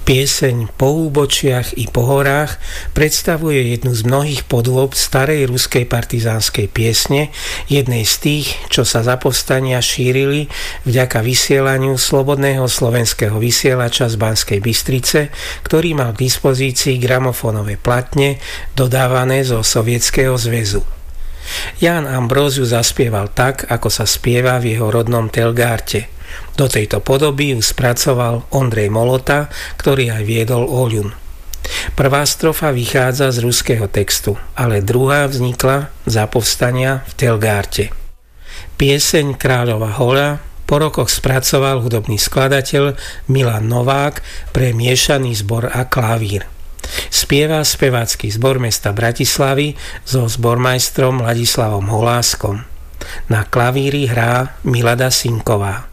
Pieseň Po úbočiach i po horách predstavuje jednu z mnohých podôb starej ruskej partizánskej piesne, jednej z tých, čo sa za povstania šírili vďaka vysielaniu slobodného slovenského vysielača z Banskej Bystrice, ktorý mal k dispozícii gramofónové platne dodávané zo Sovietskeho zväzu. Ján Ambróziu zaspieval tak, ako sa spieva v jeho rodnom Telgárte. Do tejto podoby ju spracoval Ondrej Molota, ktorý aj viedol Oľun. Prvá strofa vychádza z ruského textu, ale druhá vznikla za povstania v Telgárte. Pieseň Kráľova hola po rokoch spracoval hudobný skladateľ Milan Novák pre miešaný zbor a klavír. Spieva spevácky zbor mesta Bratislavy so zbormajstrom Ladislavom Holáskom. Na klavíri hrá Milada Sinková.